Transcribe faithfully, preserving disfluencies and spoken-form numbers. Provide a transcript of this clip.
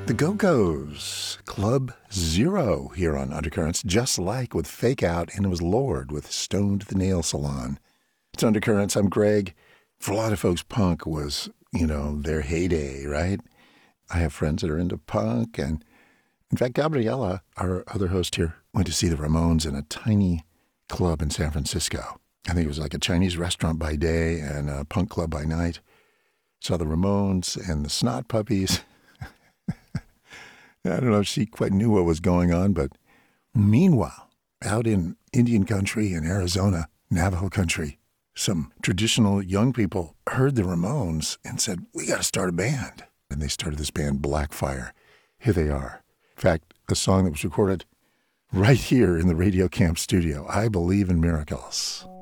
The Go-Go's, Club Zero here on Undercurrents, Just Like with Fake Out, and it was Lord with Stoned the Nail Salon. It's Undercurrents. I'm Greg. For a lot of folks, punk was, you know, their heyday, right? I have friends that are into punk, and in fact, Gabriella, our other host here, went to see the Ramones in a tiny club in San Francisco. I think it was like a Chinese restaurant by day and a punk club by night. Saw the Ramones and the Snot Puppies. I don't know if she quite knew what was going on, but meanwhile, out in Indian country in Arizona, Navajo country, some traditional young people heard the Ramones and said, we got to start a band. And they started this band, Blackfire. Here they are. In fact, a song that was recorded right here in the Radio Camp studio, I Believe in Miracles.